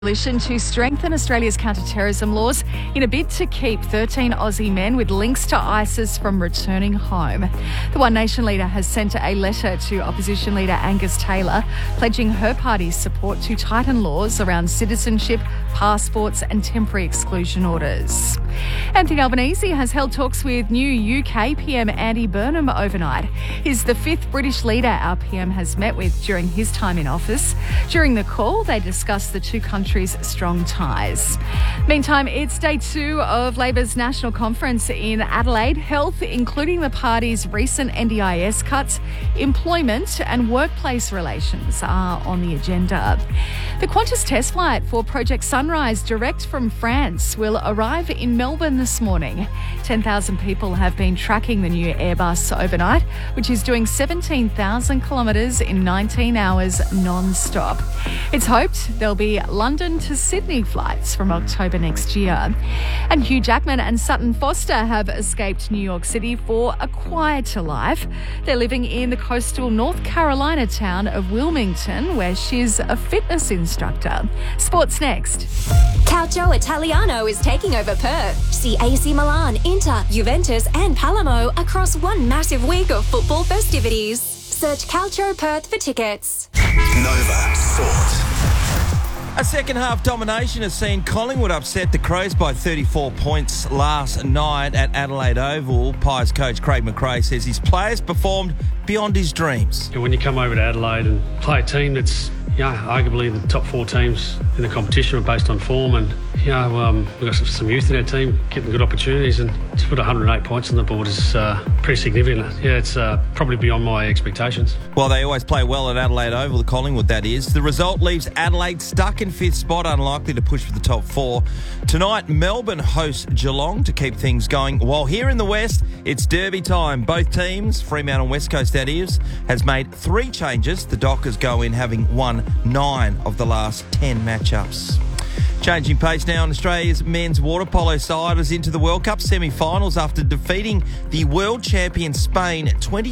Coalition to strengthen Australia's counter-terrorism laws in a bid to keep 13 Aussie men with links to ISIS from returning home. The One Nation leader has sent a letter to opposition leader Angus Taylor pledging her party's support to tighten laws around citizenship, passports and temporary exclusion orders. Anthony Albanese has held talks with new UK PM Andy Burnham overnight. He's the fifth British leader our PM has met with during his time in office. During the call, they discussed the two countries' strong ties. Meantime, it's day 2 of Labor's National Conference in Adelaide. Health, including the party's recent NDIS cuts, employment and workplace relations are on the agenda. The Qantas test flight for Project Sunrise direct from France will arrive in Melbourne this morning. 10,000 people have been tracking the new Airbus overnight, which is doing 17,000 kilometres in 19 hours non-stop. It's hoped there'll be London to Sydney flights from October next year. And Hugh Jackman and Sutton Foster have escaped New York City for a quieter life. They're living in the coastal North Carolina town of Wilmington, where she's a fitness instructor. Sports next. Calcio Italiano is taking over Perth. See AC Milan, Inter, Juventus and Palermo across one massive week of football festivities. Search Calcio Perth for tickets. Nova Sport. A second-half domination has seen Collingwood upset the Crows by 34 points last night at Adelaide Oval. Pies coach Craig McRae says his players performed beyond his dreams. When you come over to Adelaide and play a team that's arguably the top 4 teams in the competition are based on form, and we've got some youth in our team getting good opportunities, and to put 108 points on the board is pretty significant. Yeah, it's probably beyond my expectations. Well, they always play well at Adelaide Oval, the Collingwood that is. The result leaves Adelaide stuck in 5th spot, unlikely to push for the top 4. Tonight, Melbourne hosts Geelong to keep things going, while here in the West, it's derby time. Both teams, Fremantle and West Coast that is, has made 3 changes. The Dockers go in having won 9 of the last 10 matchups. Changing pace now, and Australia's men's water polo side is into the World Cup semi-finals after defeating the world champion Spain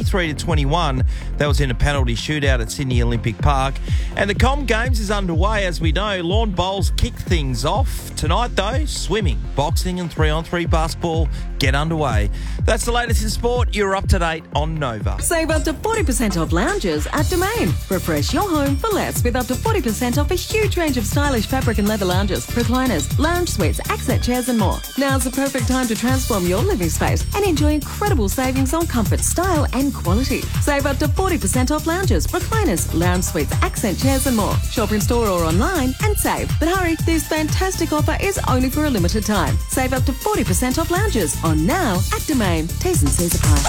23-21. That was in a penalty shootout at Sydney Olympic Park. And the Com Games is underway, as we know. Lawn bowls kick things off. Tonight, though, swimming, boxing and 3-on-3 basketball get underway. That's the latest in sport. You're up to date on Nova. Save up to 40% off lounges at Domain. Refresh your home for less with up to 40% off a huge range of stylish fabric and leather lounges, recliners, lounge suites, accent chairs and more. Now's the perfect time to transform your living space and enjoy incredible savings on comfort, style and quality. Save up to 40% off lounges, recliners, lounge suites, accent chairs and more. Shop in store or online and save. But hurry, this fantastic offer is only for a limited time. Save up to 40% off lounges on now at Domain. T's and C's apply.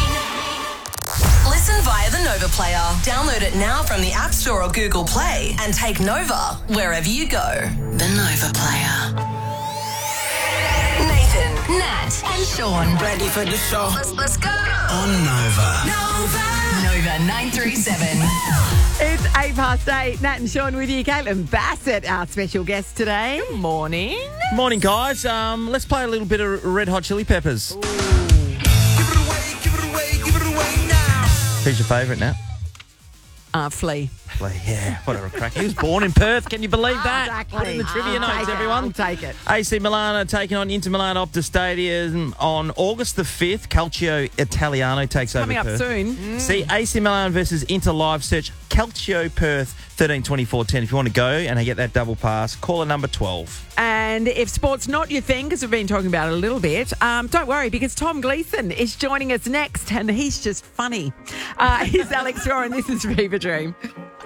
Listen via the Nova Player. Download it now from the App Store or Google Play and take Nova wherever you go. The Nova Player. Nathan, Nat and Sean. Ready for the show? Let's go. On Nova. Nova 937. It's 8:08. Nat and Sean with you. Caitlin Bassett, our special guest today. Good morning. Morning, guys. Let's play a little bit of Red Hot Chili Peppers. Give it away now. Who's your favourite now? Flea. Yeah, whatever a crack. He was born in Perth. Can you believe that? Exactly. Put in the trivia notes, everyone. I'll take it. AC Milan are taking on Inter Milan Optus Stadium on August the 5th. Calcio Italiano takes over Coming up Perth. soon. See AC Milan versus Inter live. Search Calcio Perth 132410 if you want to go and get that double pass. Call number 12. And if sport's not your thing, because we've been talking about it a little bit, don't worry, because Tom Gleeson is joining us next, and he's just funny. He's Alex Rowe, and this is Fever Dream.